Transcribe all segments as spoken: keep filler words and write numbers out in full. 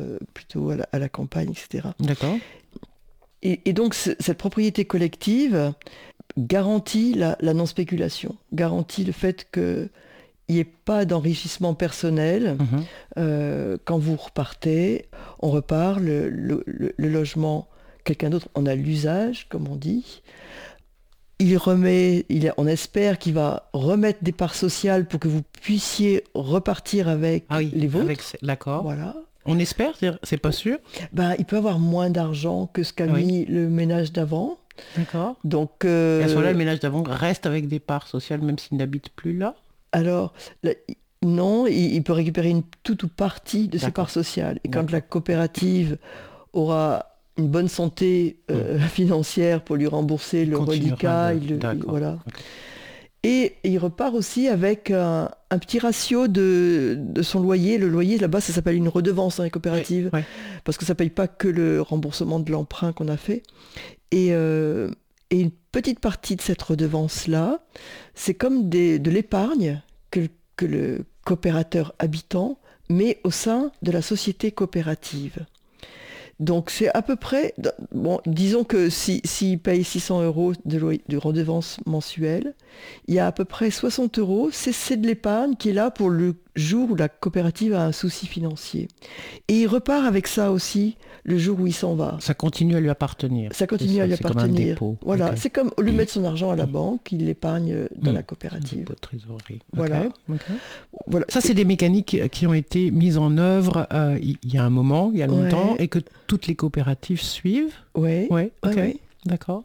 euh, plutôt à la, à la campagne, et cetera. D'accord. Et, et donc, c- cette propriété collective garantit la, la non-spéculation, garantit le fait qu'il n'y ait pas d'enrichissement personnel. Mhm. Euh, quand vous repartez, on repart, le, le- le- le logement, quelqu'un d'autre en a l'usage, comme on dit. Il remet, il, on espère qu'il va remettre des parts sociales pour que vous puissiez repartir avec Ah oui, les vôtres. avec... D'accord. Voilà. On espère, c'est c'est pas sûr. Ben, il peut avoir moins d'argent que ce qu'a Oui. mis le ménage d'avant. D'accord. Donc, Et à ce moment-là, euh, le ménage d'avant reste avec des parts sociales, même s'il n'habite plus là. alors, là, il- non, il, il peut récupérer une toute ou partie de ses D'accord. parts sociales. Et quand D'accord. la coopérative aura une bonne santé euh, financière pour lui rembourser le continuera reliquat, de- il le- il- d'accord. voilà. Ok. Et il repart aussi avec un, un petit ratio de, de son loyer. Le loyer, là-bas, ça s'appelle une redevance dans les coopératives, Ouais, ouais. parce que ça ne paye pas que le remboursement de l'emprunt qu'on a fait. Et, euh, et une petite partie de cette redevance-là, c'est comme des, de l'épargne que, que le coopérateur habitant met au sein de la société coopérative. Donc c'est à peu près, bon, disons que si, s'il paye six cents euros de, loyer, de redevance mensuelle, il y a à peu près soixante euros, c'est, c'est de l'épargne qui est là pour le jour où la coopérative a un souci financier. Et il repart avec ça aussi le jour où il s'en va. Ça continue à lui appartenir. Ça continue C'est à lui c'est comme un appartenir. dépôt. Voilà, Ok. c'est comme au lieu de mettre son argent à la banque, il l'épargne dans Mm. la coopérative. Dépôt de trésorerie. Ok. Voilà. Ok. Voilà. Ça, c'est des mécaniques qui ont été mises en œuvre euh, il y a un moment, il y a longtemps, Ouais. et que toutes les coopératives suivent. Ouais. Ouais, ok. Ouais, ouais. D'accord.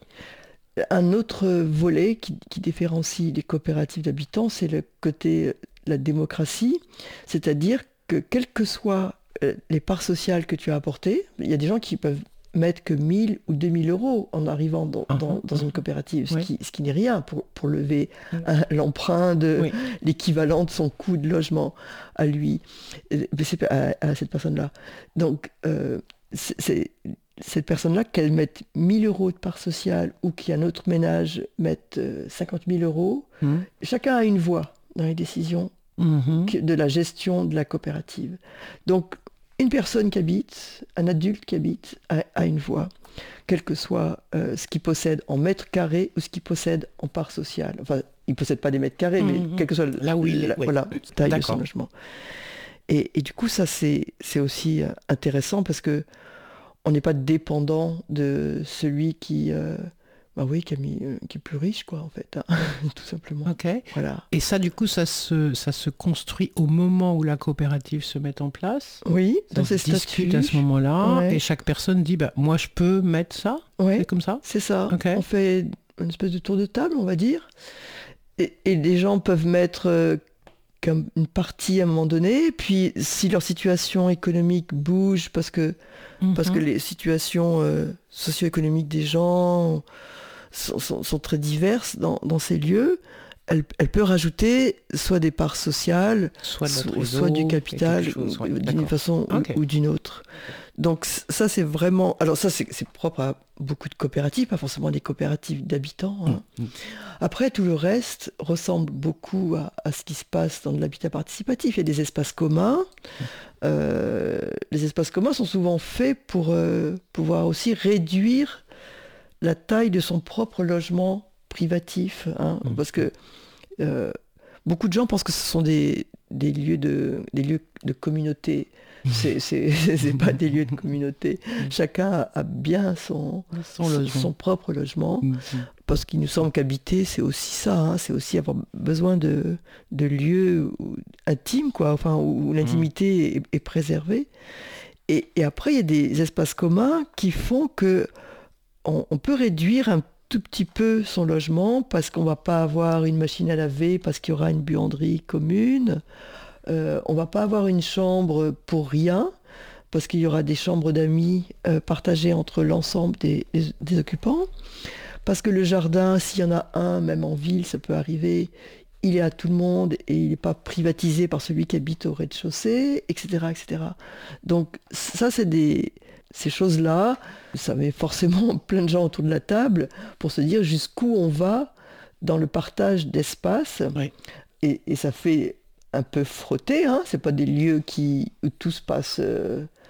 Un autre volet qui, qui différencie les coopératives d'habitants, c'est le côté la démocratie, c'est-à-dire que quelles que soient euh, les parts sociales que tu as apportées, il y a des gens qui peuvent mettre que mille ou deux mille euros en arrivant dans, Uh-huh, dans, dans une coopérative, ce, oui. qui, ce qui n'est rien pour, pour lever Oui. un- l'emprunt de Oui. l'équivalent de son coût de logement à lui, euh, mais c'est à, à cette personne-là. Donc, euh, c'est, c'est cette personne-là, qu'elle mette mille euros de part sociale ou qu'un autre ménage mette euh, cinquante mille euros, Mm. chacun a une voix dans les décisions Mhm. que- de la gestion de la coopérative. Donc, une personne qui habite, un adulte qui habite, a, a une voix, quel que soit euh, ce qu'il possède en mètres carrés ou ce qu'il possède en part sociale. Enfin, il ne possède pas des mètres carrés, mais Mhm. quel que soit Là où il est, la, oui. voilà, taille de son D'accord. logement. Et, et du coup, ça, c'est, c'est aussi euh, intéressant parce que on n'est pas dépendant de celui qui, euh, bah oui, qui, a mis, euh, qui est plus riche, quoi, en fait, hein, tout simplement. Ok. Voilà. Et ça, du coup, ça se, ça se construit au moment où la coopérative se met en place. Oui, Ça dans se ces discute statuts. à ce moment-là. Ouais. Et chaque personne dit, bah, moi, je peux mettre ça. Ouais, C'est comme ça. c'est ça. Ok. On fait une espèce de tour de table, on va dire. Et, et les gens peuvent mettre euh, comme une partie à un moment donné. Puis, si leur situation économique bouge, parce que, parce que Mhm. les situations euh, socio-économiques des gens sont, sont- sont très diverses dans, dans ces lieux, elle, elle peut rajouter soit des parts sociales, Soit de la soit, trésor, soit du et capital, quelque chose, ouais, d'une d'accord. façon ou- Ok. ou, d'une autre. Donc c- ça c'est vraiment... Alors ça c'est c'est propre à beaucoup de coopératives, pas forcément des coopératives d'habitants. hein. Mm. Après tout le reste ressemble beaucoup à, à ce qui se passe dans de l'habitat participatif. Il y a des espaces communs. Euh, les espaces communs sont souvent faits pour euh, pouvoir aussi réduire la taille de son propre logement privatif. hein. Mm. Parce que euh, beaucoup de gens pensent que ce sont des, des, lieux, de, des lieux de communauté. C'est, c'est, c'est pas des lieux de communauté. Chacun a, a bien son, Son logement. son propre logement. Mhm. Parce qu'il nous semble qu'habiter, c'est aussi ça. hein. C'est aussi avoir besoin de, de lieux où- intimes, quoi. Enfin, où l'intimité est, est préservée. Et, et après, il y a des espaces communs qui font que on, on peut réduire un tout petit peu son logement parce qu'on va pas avoir une machine à laver, parce qu'il y aura une buanderie commune. Euh, on va pas avoir une chambre pour rien parce qu'il y aura des chambres d'amis euh, partagées entre l'ensemble des, des- des occupants. Parce que le jardin, s'il y en a un, même en ville, ça peut arriver, il est à tout le monde et il n'est pas privatisé par celui qui habite au rez-de-chaussée, et cetera, et cetera. Donc ça, c'est des... Ces choses-là, ça met forcément plein de gens autour de la table pour se dire jusqu'où on va dans le partage d'espace. Oui. Et, et ça fait un peu frotter, hein. C'est pas des lieux qui, où tout se passe euh,